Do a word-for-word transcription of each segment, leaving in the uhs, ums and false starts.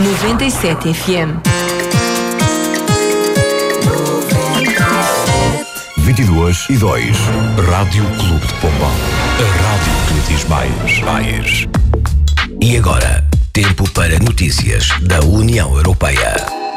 noventa e sete F M. vinte e duas e dois. Rádio Clube de Pombal. A rádio que lhe diz mais. mais. E agora, tempo para notícias da União Europeia.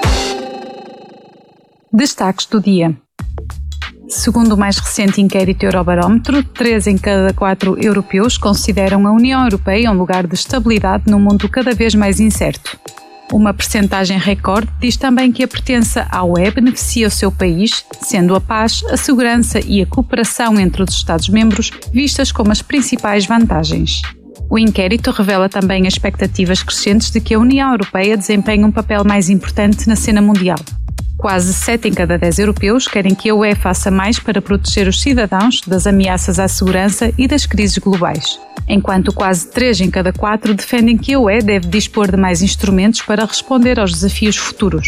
Destaques do dia. Segundo o mais recente inquérito Eurobarómetro, três em cada quatro europeus consideram a União Europeia um lugar de estabilidade num mundo cada vez mais incerto. Uma percentagem recorde diz também que a pertença à U E beneficia o seu país, sendo a paz, a segurança e a cooperação entre os Estados-membros vistas como as principais vantagens. O inquérito revela também as expectativas crescentes de que a União Europeia desempenhe um papel mais importante na cena mundial. Quase sete em cada dez europeus querem que a U E faça mais para proteger os cidadãos das ameaças à segurança e das crises globais, enquanto quase três em cada quatro defendem que a U E deve dispor de mais instrumentos para responder aos desafios futuros.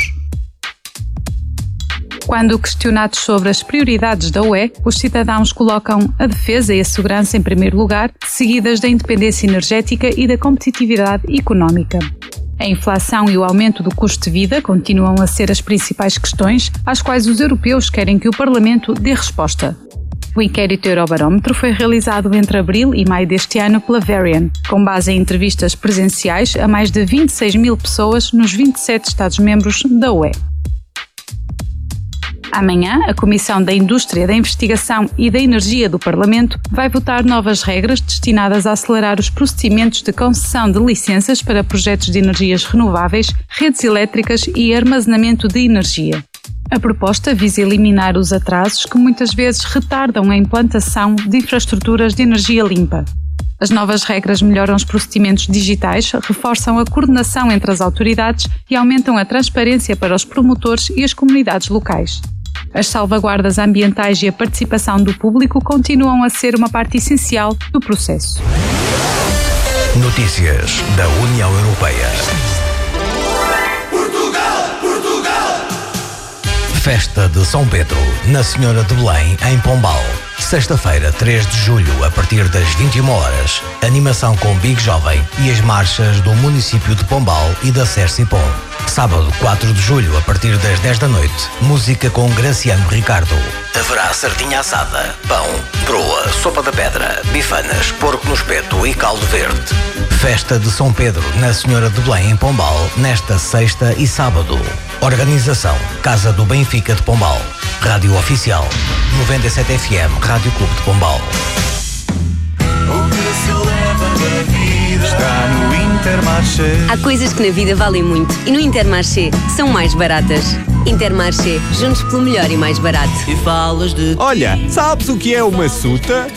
Quando questionados sobre as prioridades da U E, os cidadãos colocam a defesa e a segurança em primeiro lugar, seguidas da independência energética e da competitividade económica. A inflação e o aumento do custo de vida continuam a ser as principais questões às quais os europeus querem que o Parlamento dê resposta. O inquérito Eurobarómetro foi realizado entre abril e maio deste ano pela Varian, com base em entrevistas presenciais a mais de vinte e seis mil pessoas nos vinte e sete Estados-membros da U E. Amanhã, a Comissão da Indústria, da Investigação e da Energia do Parlamento vai votar novas regras destinadas a acelerar os procedimentos de concessão de licenças para projetos de energias renováveis, redes elétricas e armazenamento de energia. A proposta visa eliminar os atrasos que muitas vezes retardam a implantação de infraestruturas de energia limpa. As novas regras melhoram os procedimentos digitais, reforçam a coordenação entre as autoridades e aumentam a transparência para os promotores e as comunidades locais. As salvaguardas ambientais e a participação do público continuam a ser uma parte essencial do processo. Notícias da União Europeia. Portugal, Portugal! Festa de São Pedro, na Senhora de Belém, em Pombal. Sexta-feira, três de julho, a partir das vinte e uma horas. Animação com Big Jovem e as marchas do município de Pombal e da Sercipom. Sábado, quatro de julho, a partir das dez da noite. Música com Graciano Ricardo. Haverá sardinha assada, pão, broa, sopa da pedra, bifanas, porco no espeto e caldo verde. Festa de São Pedro, na Senhora de Belém, em Pombal, nesta sexta e sábado. Organização Casa do Benfica de Pombal. Rádio Oficial noventa e sete F M, Rádio Clube de Pombal. O que se leva da vida está no Intermarché. Há coisas que na vida valem muito e no Intermarché são mais baratas. Intermarché, juntos pelo melhor e mais barato. E falas de... Olha, sabes o que é uma suta?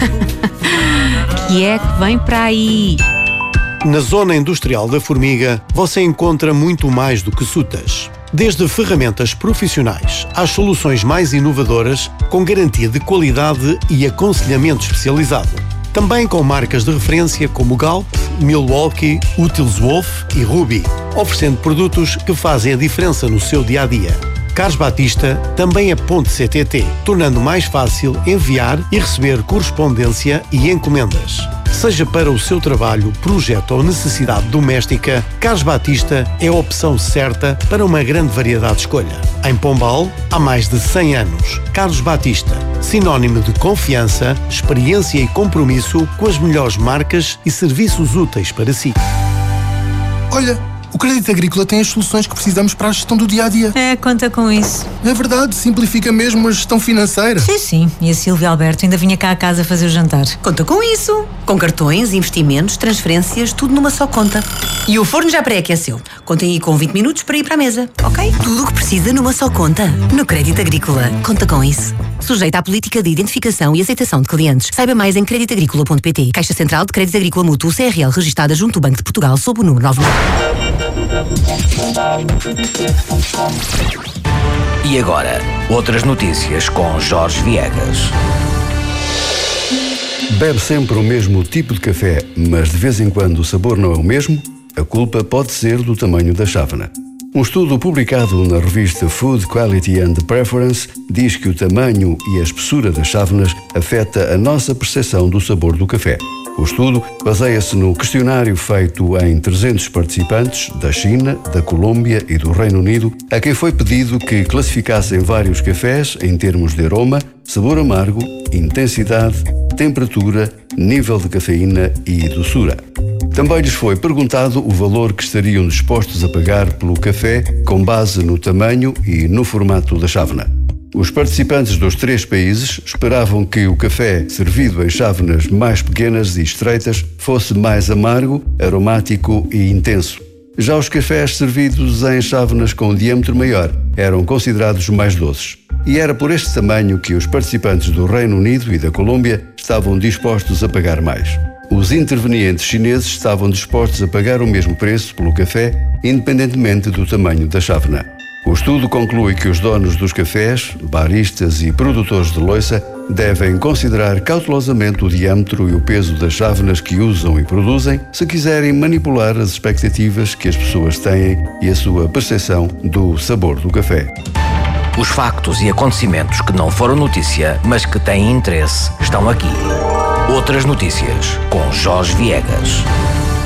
Que é que vem para aí? Na Zona Industrial da Formiga, você encontra muito mais do que sutas. Desde ferramentas profissionais às soluções mais inovadoras, com garantia de qualidade e aconselhamento especializado. Também com marcas de referência como Galp, Milwaukee, Utils Wolf e Ruby, oferecendo produtos que fazem a diferença no seu dia-a-dia. Carlos Batista também é ponto C T T, tornando mais fácil enviar e receber correspondência e encomendas. Seja para o seu trabalho, projeto ou necessidade doméstica, Carlos Batista é a opção certa para uma grande variedade de escolha. Em Pombal, há mais de cem anos. Carlos Batista, sinónimo de confiança, experiência e compromisso com as melhores marcas e serviços úteis para si. Olha, o Crédito Agrícola tem as soluções que precisamos para a gestão do dia-a-dia. É, conta com isso. É verdade, simplifica mesmo a gestão financeira. Sim, sim. E a Silvia Alberto ainda vinha cá a casa fazer o jantar. Conta com isso. Com cartões, investimentos, transferências, tudo numa só conta. E o forno já pré-aqueceu. Contem aí com vinte minutos para ir para a mesa, ok? Tudo o que precisa numa só conta. No Crédito Agrícola. Conta com isso. Sujeita à política de identificação e aceitação de clientes. Saiba mais em crédito agrícola ponto pt. Caixa Central de Crédito Agrícola Mútuo C R L, registada junto ao Banco de Portugal, sob o número nove. E agora, outras notícias com Jorge Viegas. Bebe sempre o mesmo tipo de café, mas de vez em quando o sabor não é o mesmo? A culpa pode ser do tamanho da chávena. Um estudo publicado na revista Food Quality and Preference diz que o tamanho e a espessura das chávenas afeta a nossa percepção do sabor do café. O estudo baseia-se no questionário feito em trezentos participantes da China, da Colômbia e do Reino Unido, a quem foi pedido que classificassem vários cafés em termos de aroma, sabor amargo, intensidade, temperatura, nível de cafeína e doçura. Também lhes foi perguntado o valor que estariam dispostos a pagar pelo café com base no tamanho e no formato da chávena. Os participantes dos três países esperavam que o café servido em chávenas mais pequenas e estreitas fosse mais amargo, aromático e intenso. Já os cafés servidos em chávenas com diâmetro maior eram considerados mais doces. E era por este tamanho que os participantes do Reino Unido e da Colômbia estavam dispostos a pagar mais. Os intervenientes chineses estavam dispostos a pagar o mesmo preço pelo café, independentemente do tamanho da chávena. O estudo conclui que os donos dos cafés, baristas e produtores de loiça devem considerar cautelosamente o diâmetro e o peso das chávenas que usam e produzem se quiserem manipular as expectativas que as pessoas têm e a sua percepção do sabor do café. Os factos e acontecimentos que não foram notícia, mas que têm interesse, estão aqui. Outras notícias, com Jorge Viegas.